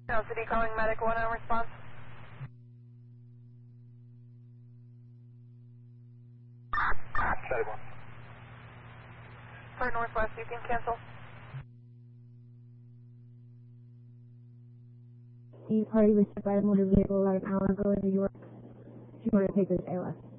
No, City calling medic 1 on response. Medic 1. For Northwest, you can cancel. The party was struck by a motor vehicle about an hour ago in New York. She wanted to take this ALS.